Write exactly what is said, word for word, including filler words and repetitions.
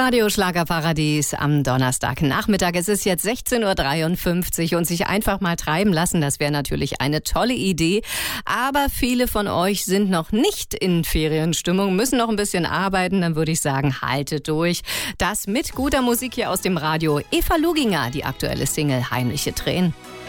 Radio Schlagerparadies am Donnerstagnachmittag. Es ist jetzt sechzehn Uhr dreiundfünfzig und sich einfach mal treiben lassen, das wäre natürlich eine tolle Idee. Aber viele von euch sind noch nicht in Ferienstimmung, müssen noch ein bisschen arbeiten. Dann würde ich sagen, haltet durch. Das mit guter Musik hier aus dem Radio. Eva Luginger, die aktuelle Single Heimliche Tränen.